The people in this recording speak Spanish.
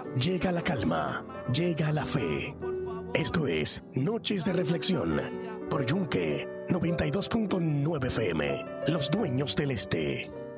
llega la calma, llega la fe. Esto es Noches de Reflexión por Yunque 92.9 FM, los dueños del este.